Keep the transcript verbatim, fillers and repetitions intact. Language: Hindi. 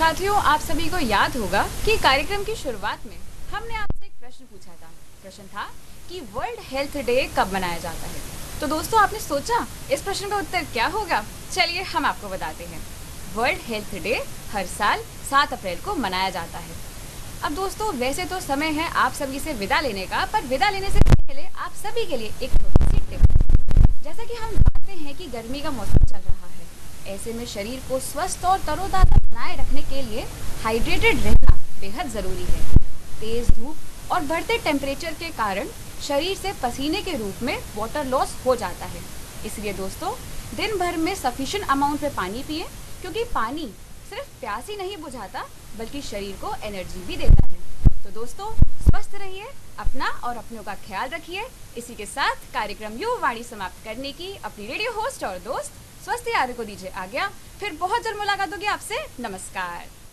साथियों, आप सभी को याद होगा कि कार्यक्रम की शुरुआत में हमने आपसे एक प्रश्न पूछा था। प्रश्न था कि वर्ल्ड हेल्थ डे कब मनाया जाता है। तो दोस्तों, आपने सोचा इस प्रश्न का उत्तर क्या होगा? चलिए हम आपको बताते हैं। वर्ल्ड हेल्थ डे हर साल सात अप्रैल को मनाया जाता है। अब दोस्तों, वैसे तो समय है आप सभी से विदा लेने का, पर विदा लेने से पहले आप सभी के लिए एक छोटी सी टिप। जैसा कि हम जानते हैं कि गर्मी का मौसम चल रहा है, ऐसे में शरीर को स्वस्थ और तरोताज़ा बनाए रखने के लिए हाइड्रेटेड रहना बेहद ज़रूरी है। तेज़ धूप और बढ़ते टेम्परेचर के कारण शरीर से पसीने के रूप में वाटर लॉस हो जाता है। इसलिए दोस्तों, दिन भर में सफिशिएंट अमाउंट में पानी पिए, क्योंकि पानी सिर्फ प्यास ही नहीं बुझाता बल्कि शरीर को एनर्जी भी देता है। तो दोस्तों, स्वस्थ रहिए, अपना और अपनों का ख्याल रखिए। इसी के साथ कार्यक्रम युवा वाणी समाप्त करने की अपनी रेडियो होस्ट और दोस्त स्वस्थ आर्य को दीजिए आज्ञा। फिर बहुत जल्द मुलाकात होगी आपसे। नमस्कार।